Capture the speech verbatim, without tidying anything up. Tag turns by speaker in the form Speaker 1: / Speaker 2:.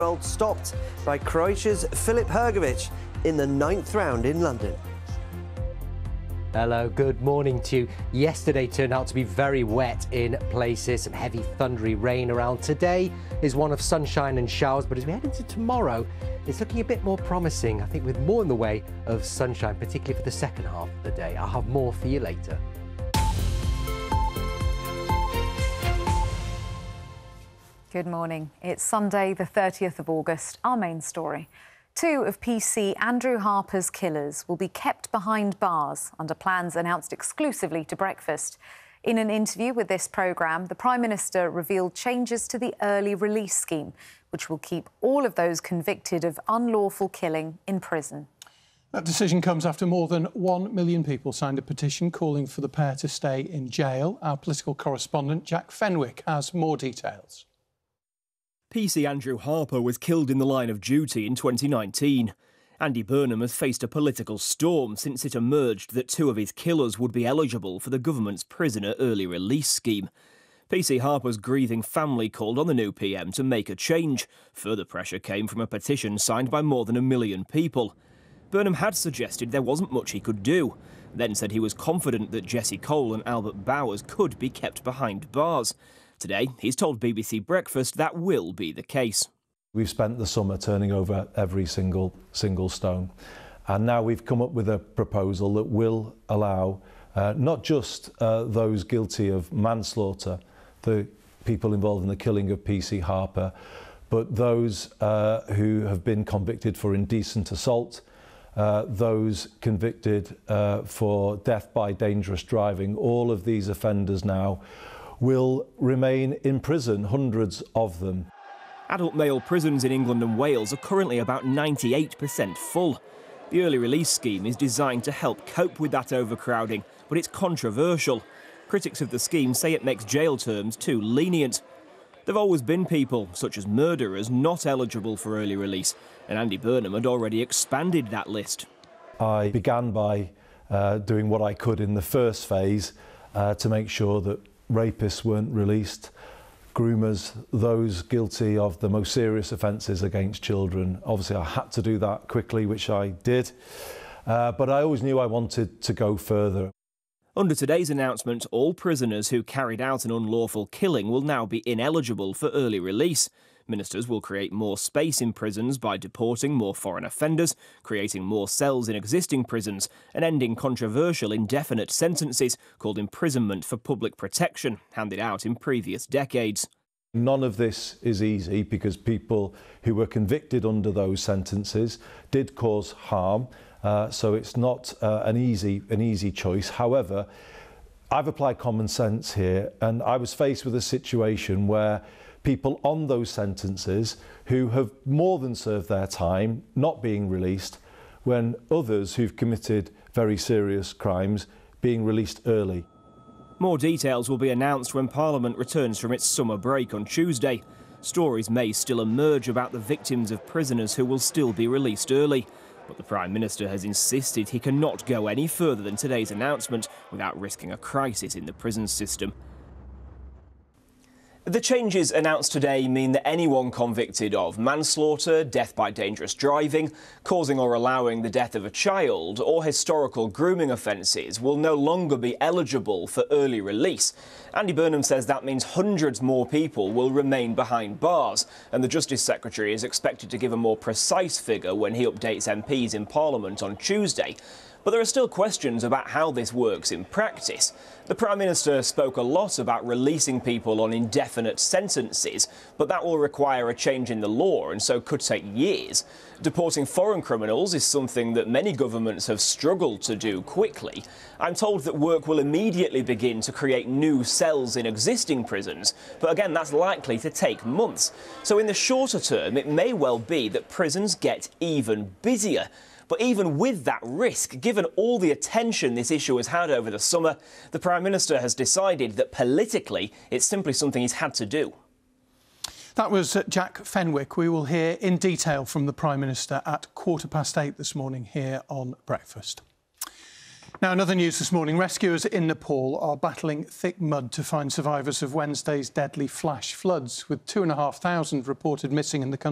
Speaker 1: Old stopped by Croatia's Filip Hrgović in the ninth round in London.
Speaker 2: Hello, good morning to you. Yesterday turned out to be very wet in places, some heavy thundery rain around. Today is one of sunshine and showers, but as we head into tomorrow, it's looking a bit more promising, I think, with more in the way of sunshine, particularly for the second half of the day. I'll have more for you later.
Speaker 3: Good morning. It's Sunday, the thirtieth of August. Our main story. Two of P C Andrew Harper's killers will be kept behind bars under plans announced exclusively to Breakfast. In an interview with this programme, the Prime Minister revealed changes to the early release scheme, which will keep all of those convicted of unlawful killing in prison.
Speaker 4: That decision comes after more than one million people signed a petition calling for the pair to stay in jail. Our political correspondent, Jack Fenwick, has more details.
Speaker 5: P C Andrew Harper was killed in the line of duty in twenty nineteen. Andy Burnham has faced a political storm since it emerged that two of his killers would be eligible for the government's prisoner early release scheme. P C Harper's grieving family called on the new P M to make a change. Further pressure came from a petition signed by more than a million people. Burnham had suggested there wasn't much he could do, then said he was confident that Jesse Cole and Albert Bowers could be kept behind bars. Today, he's told B B C Breakfast that will be the case.
Speaker 6: We've spent the summer turning over every single single stone, and now we've come up with a proposal that will allow uh, not just uh, those guilty of manslaughter, the people involved in the killing of P C Harper, but those uh, who have been convicted for indecent assault, uh, those convicted uh, for death by dangerous driving. All of these offenders now will remain in prison, hundreds of them.
Speaker 5: Adult male prisons in England and Wales are currently about ninety-eight percent full. The early release scheme is designed to help cope with that overcrowding, but it's controversial. Critics of the scheme say it makes jail terms too lenient. There have always been people, such as murderers, not eligible for early release, and Andy Burnham had already expanded that list.
Speaker 6: I began by uh, doing what I could in the first phase uh, to make sure that rapists weren't released, groomers, those guilty of the most serious offences against children. Obviously, I had to do that quickly, which I did, uh, but I always knew I wanted to go further.
Speaker 5: Under today's announcement, all prisoners who carried out an unlawful killing will now be ineligible for early release. Ministers will create more space in prisons by deporting more foreign offenders, creating more cells in existing prisons, and ending controversial indefinite sentences called imprisonment for public protection, handed out in previous decades.
Speaker 6: None of this is easy because people who were convicted under those sentences did cause harm, uh, so it's not uh, an easy, an easy choice. However, I've applied common sense here, and I was faced with a situation where people on those sentences who have more than served their time not being released, when others who've committed very serious crimes being released early.
Speaker 5: More details will be announced when Parliament returns from its summer break on Tuesday. Stories may still emerge about the victims of prisoners who will still be released early, but the Prime Minister has insisted he cannot go any further than today's announcement without risking a crisis in the prison system. The changes announced today mean that anyone convicted of manslaughter, death by dangerous driving, causing or allowing the death of a child, or historical grooming offences will no longer be eligible for early release. Andy Burnham says that means hundreds more people will remain behind bars, and the Justice Secretary is expected to give a more precise figure when he updates M Ps in Parliament on Tuesday. But there are still questions about how this works in practice. The Prime Minister spoke a lot about releasing people on indefinite sentences, but that will require a change in the law and so could take years. Deporting foreign criminals is something that many governments have struggled to do quickly. I'm told that work will immediately begin to create new cells in existing prisons, but again, that's likely to take months. So in the shorter term, it may well be that prisons get even busier. But even with that risk, given all the attention this issue has had over the summer, the Prime Minister has decided that politically it's simply something he's had to do.
Speaker 4: That was Jack Fenwick. We will hear in detail from the Prime Minister at quarter past eight this morning here on Breakfast. Now, another news this morning. Rescuers in Nepal are battling thick mud to find survivors of Wednesday's deadly flash floods, with two and a half thousand reported missing in the country.